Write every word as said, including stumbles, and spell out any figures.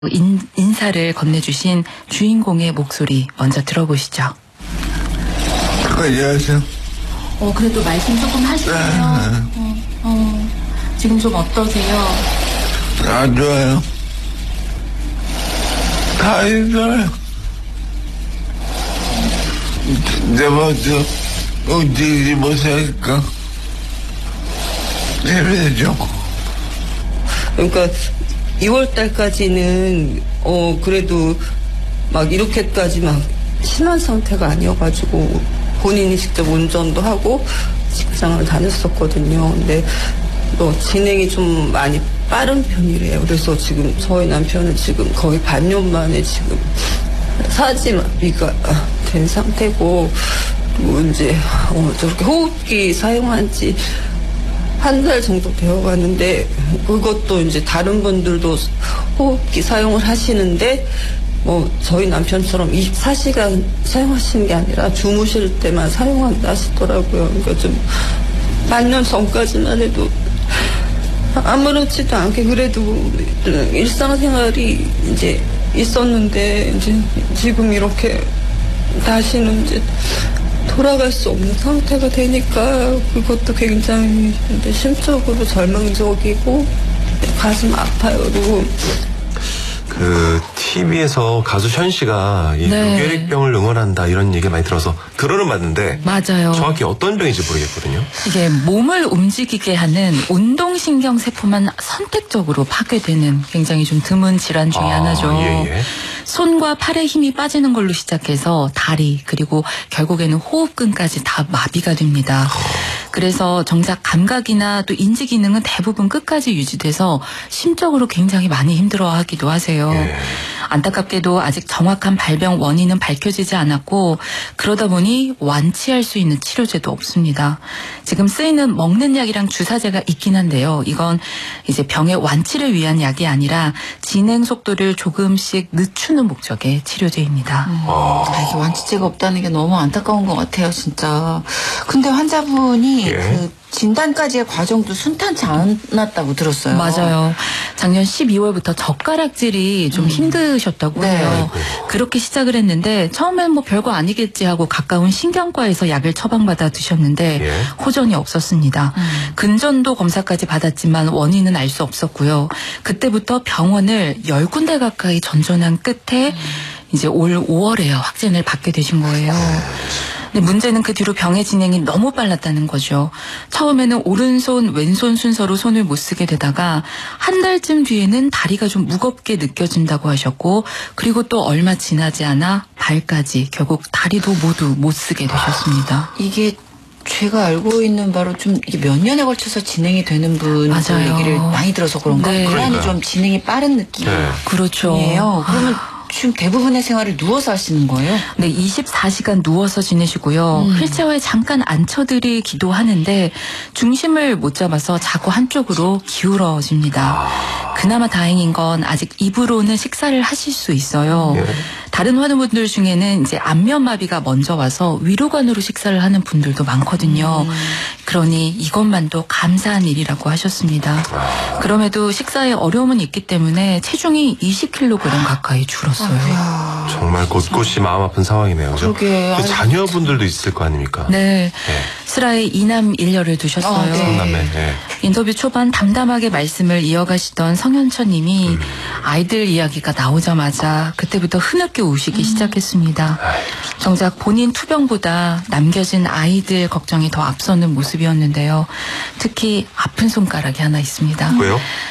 인, 인사를 건네주신 주인공의 목소리 먼저 들어보시죠. 안녕하세요. 어, 그래도 말씀 조금 하시네요. 어, 어, 지금 좀 어떠세요? 안 좋아요. 다 힘들어요. 내 먼저 움직이지 못하니까 힘들죠. 그러니까 이월 달까지는 어 그래도 막 이렇게까지 막 심한 상태가 아니어가지고 본인이 직접 운전도 하고 직장을 다녔었거든요. 근데 뭐 진행이 좀 많이 빠른 편이래요. 그래서 지금 저희 남편은 지금 거의 반년 만에 지금 사지마비가 된 상태고, 그리고 이제 어 저렇게 호흡기 사용한 지 한 달 정도 되어가는데, 그것도 이제 다른 분들도 호흡기 사용을 하시는데 뭐 저희 남편처럼 이십사 시간 사용하시는 게 아니라 주무실 때만 사용한다 하시더라고요. 그러니까 좀 반년 전까지만 해도 아무렇지도 않게 그래도 일상생활이 이제 있었는데, 이제 지금 이렇게 다시는 이제 돌아갈 수 없는 상태가 되니까 그것도 굉장히 심적으로 절망적이고 가슴 아파요. 그리고 그 티비에서 가수 현 씨가 이 네. 뇌결핵병을 응원한다 이런 얘기 많이 들어서 들어는 봤는데 맞아요. 정확히 어떤 병인지 모르겠거든요. 이게 몸을 움직이게 하는 운동신경 세포만 선택적으로 파괴되는 굉장히 좀 드문 질환 중에 아, 하나죠. 예, 예. 손과 팔에 힘이 빠지는 걸로 시작해서 다리, 그리고 결국에는 호흡근까지 다 마비가 됩니다. 그래서 정작 감각이나 또 인지 기능은 대부분 끝까지 유지돼서 심적으로 굉장히 많이 힘들어하기도 하세요. 예. 안타깝게도 아직 정확한 발병 원인은 밝혀지지 않았고, 그러다 보니 완치할 수 있는 치료제도 없습니다. 지금 쓰이는 먹는 약이랑 주사제가 있긴 한데요. 이건 이제 병의 완치를 위한 약이 아니라 진행 속도를 조금씩 늦추는 목적의 치료제입니다. 음, 아, 이게 완치제가 없다는 게 너무 안타까운 것 같아요, 진짜. 근데 환자분이 예. 그 진단까지의 과정도 순탄치 않았다고 들었어요. 맞아요. 작년 십이월부터 젓가락질이 좀 음. 힘드셨다고 네. 해요. 그렇게 시작을 했는데 처음엔 뭐 별거 아니겠지 하고 가까운 신경과에서 약을 처방받아 드셨는데 예. 호전이 없었습니다. 음. 근전도 검사까지 받았지만 원인은 알 수 없었고요. 그때부터 병원을 열 군데 가까이 전전한 끝에 이제 올 오월에 확진을 받게 되신 거예요. 근데 문제는 그 뒤로 병의 진행이 너무 빨랐다는 거죠. 처음에는 오른손, 왼손 순서로 손을 못 쓰게 되다가 한 달쯤 뒤에는 다리가 좀 무겁게 느껴진다고 하셨고, 그리고 또 얼마 지나지 않아 발까지, 결국 다리도 모두 못 쓰게 되셨습니다. 이게 제가 알고 있는 바로 좀 이게 몇 년에 걸쳐서 진행이 되는 분 맞아요. 얘기를 많이 들어서 그런가? 네. 유난히 그러니까요. 좀 진행이 빠른 느낌이에요. 네. 그렇죠. 그러면 지금 대부분의 생활을 누워서 하시는 거예요? 네, 이십사 시간 누워서 지내시고요. 음. 휠체어에 잠깐 앉혀드리기도 하는데 중심을 못 잡아서 자꾸 한쪽으로 기울어집니다. 그나마 다행인 건 아직 입으로는 식사를 하실 수 있어요. 예. 다른 환우분들 중에는 이제 안면마비가 먼저 와서 위로관으로 식사를 하는 분들도 많거든요. 음. 그러니 이것만도 감사한 일이라고 하셨습니다. 그럼에도 식사에 어려움은 있기 때문에 체중이 이십 킬로그램 가까이 줄었어요. 이야. 정말 곳곳이 마음 아픈 상황이네요. 그죠? 그러게. 그 아유, 자녀분들도 있을 거 아닙니까? 네. 네. 슬하에 이남 일녀를 두셨어요. 아, 네. 삼남매. 네. 인터뷰 초반 담담하게 말씀을 이어가시던 성현천 님이 음. 아이들 이야기가 나오자마자 그때부터 흐느껴 우시기 시작했습니다. 정작 본인 투병보다 남겨진 아이들 걱정이 더 앞서는 모습이었는데요. 특히 아픈 손가락이 하나 있습니다. 왜요?